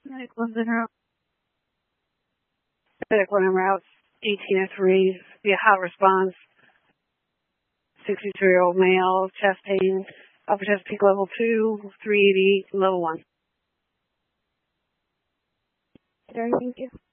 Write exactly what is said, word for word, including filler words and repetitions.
Medic one's en route. Medic one en route. eighteen oh three via hot response. sixty-three-year-old male, chest pain, upper chest peak level two, three eighty, level one. Sorry, thank you.